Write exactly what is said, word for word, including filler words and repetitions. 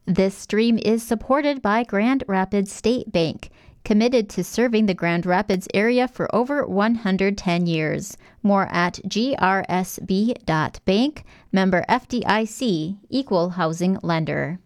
This stream is supported by Grand Rapids State Bank, committed to serving the Grand Rapids area for over one hundred ten years. More at g r s b dot bank, member F D I C, equal housing lender.